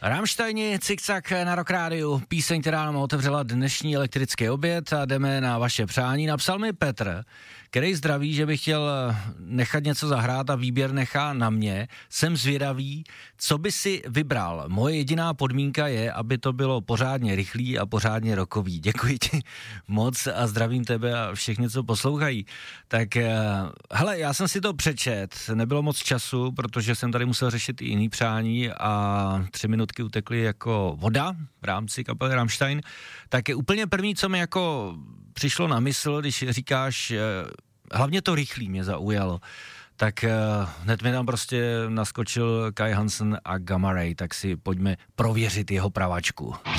Rammsteini, Cikcak na Rock Rádiu, píseň, která nám otevřela dnešní elektrický oběd a jdeme na vaše přání. Napsal mi Petr, který zdraví, že by chtěl nechat něco zahrát a výběr nechá na mě. Jsem zvědavý, co by si vybral. Moje jediná podmínka je, aby to bylo pořádně rychlý a pořádně rockový. Děkuji ti moc a zdravím tebe a všechny, co poslouchají. Tak hele, já jsem si to přečet, nebylo moc času, protože jsem tady musel řešit i jiný přání a 3 minutky utekly jako voda v rámci kapely Rammstein. Tak je úplně první, co mi jako přišlo na mysl, když říkáš, hlavně to rychlý mě zaujalo, tak hned mi tam prostě naskočil Kai Hansen a Gamma Ray, tak si pojďme prověřit jeho pravačku.